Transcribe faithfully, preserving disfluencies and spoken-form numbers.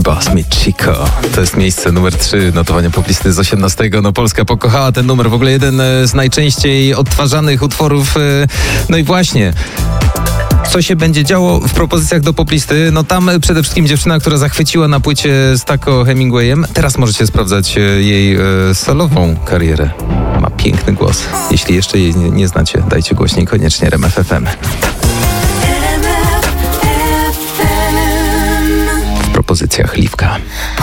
Boss Me Chico. To jest miejsce numer trzy notowania poplisty z osiemnastego. No Polska pokochała ten numer. W ogóle jeden z najczęściej odtwarzanych utworów. No i właśnie... Co się będzie działo w propozycjach do poplisty? No tam przede wszystkim dziewczyna, która zachwyciła na płycie z Taco Hemingwayem. Teraz możecie sprawdzać jej e, solową karierę. Ma piękny głos. Jeśli jeszcze jej nie, nie znacie, dajcie głośniej koniecznie R M F F M. W propozycjach Liwka.